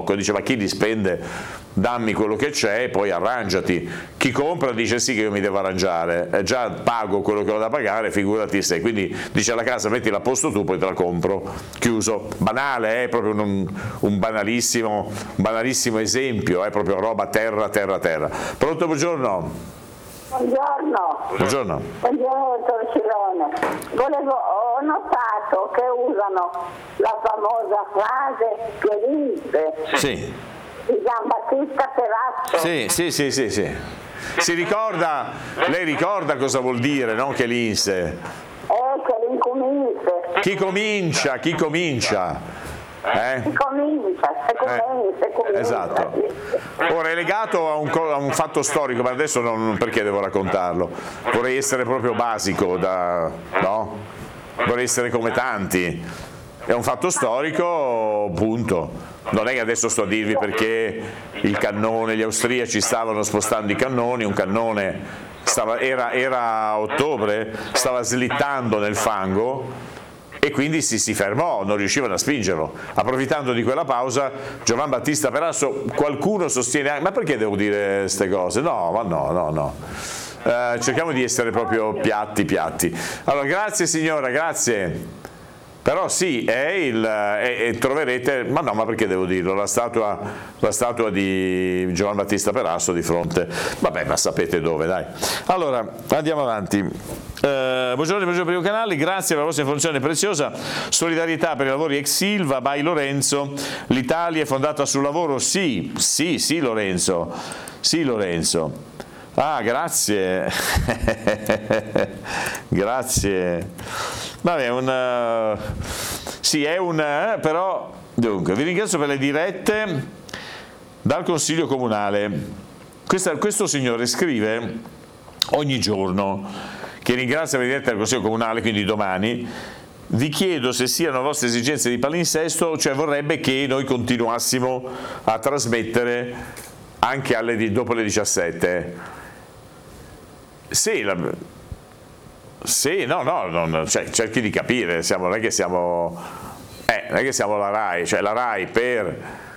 blocco, dice ma chi li spende, dammi quello che c'è e poi arrangiati. Chi compra dice sì che io mi devo arrangiare, già pago quello che ho da pagare, figurati se. Quindi dice alla casa mettila a posto tu, poi te la compro, chiuso. Banale, è proprio un banalissimo esempio, è proprio roba terra. Pronto, buongiorno? Buongiorno, dottor Cirone. Ho notato che usano la famosa frase che dice di Giambattista Perasso. Sì. Si ricorda, lei ricorda cosa vuol dire, no? Che l'inse? Che l'incominse. Chi comincia? Si comincia. Esatto. Ora è legato a un fatto storico, ma adesso non perché devo raccontarlo. Vorrei essere proprio basico, no? Vorrei essere come tanti. È un fatto storico, punto. Non è che adesso sto a dirvi perché il cannone, gli austriaci stavano spostando i cannoni, un cannone era a ottobre, stava slittando nel fango e quindi si fermò, non riuscivano a spingerlo. Approfittando di quella pausa, Giovan Battista Perasso, qualcuno sostiene, ma perché devo dire queste cose? No. Cerchiamo di essere proprio piatti. Allora, grazie signora, grazie. Però sì, troverete, ma perché devo dirlo, la statua di Giovan Battista Perasso di fronte, vabbè, ma sapete dove, dai. Allora, andiamo avanti. Buongiorno primo canale, grazie per la vostra informazione preziosa. Solidarietà per i lavori ex Silva, by Lorenzo. L'Italia è fondata sul lavoro, sì Lorenzo. Ah, grazie. Grazie. Vabbè, però dunque, vi ringrazio per le dirette dal Consiglio Comunale. Questo signore scrive ogni giorno che ringrazia per le dirette del Consiglio Comunale, quindi domani. Vi chiedo se siano vostre esigenze di palinsesto, cioè vorrebbe che noi continuassimo a trasmettere anche dopo le 17. Sì, no, cioè, cerchi di capire, non è che siamo la RAI, cioè la RAI per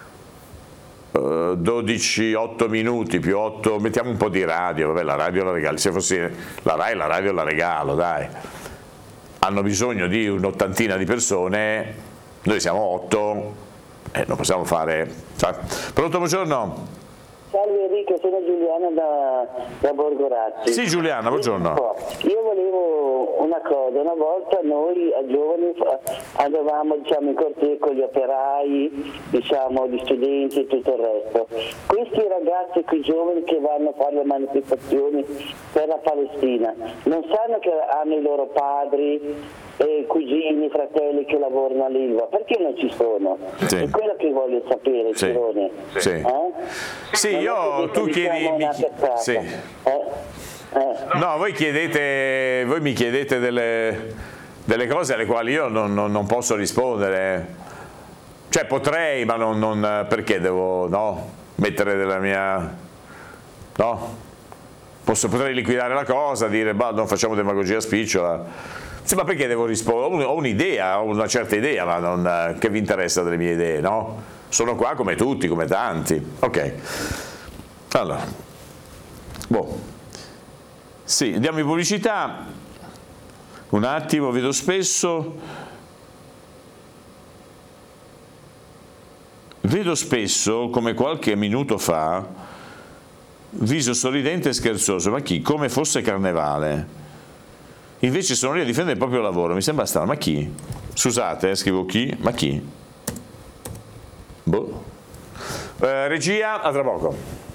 8 minuti più 8, mettiamo un po' di radio, vabbè, la radio la regalo, se fosse la RAI la radio la regalo, dai. Hanno bisogno di un'ottantina di persone, noi siamo 8, non possiamo fare. Pronto, buongiorno? Salve Enrico, sono Giuliana da Borgorazzi. Sì, Giuliana, buongiorno. Io volevo una cosa, una volta noi a giovani andavamo in cortile con gli operai, gli studenti e tutto il resto. Questi ragazzi qui giovani che vanno a fare le manifestazioni per la Palestina, non sanno che hanno i loro padri e cugini, fratelli che lavorano all'Ilva, perché non ci sono? Sì. È quello che voglio sapere, Cirone. Sì. Sì, tu chiedi. Sì. No, voi mi chiedete delle cose alle quali io non posso rispondere. Cioè potrei, ma non perché devo mettere della mia. Potrei liquidare la cosa, dire non facciamo demagogia spicciola. Sì, ma perché devo rispondere? Ho un'idea, ho una certa idea, ma non che vi interessa delle mie idee, no? Sono qua come tutti, come tanti. Ok. Allora. Sì, andiamo in pubblicità. Un attimo, vedo spesso come qualche minuto fa, viso sorridente e scherzoso, ma chi? Come fosse carnevale. Invece sono lì a difendere il proprio lavoro, mi sembra strano, ma chi? Scusate, scrivo chi, ma chi? Regia, a tra poco.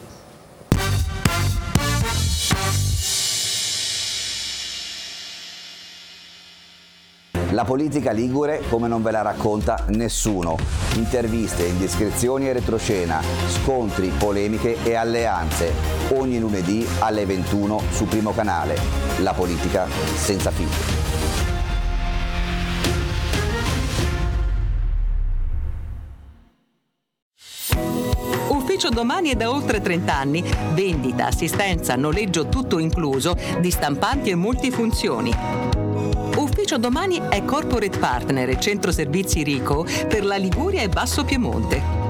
La politica ligure come non ve la racconta nessuno. Interviste, indiscrezioni e retroscena, scontri, polemiche e alleanze. Ogni lunedì alle 21 su Primo Canale. La politica senza filtri. Ufficio Domani è da oltre 30 anni. Vendita, assistenza, noleggio tutto incluso di stampanti e multifunzioni. Ufficio Domani è corporate partner e centro servizi Rico per la Liguria e Basso Piemonte.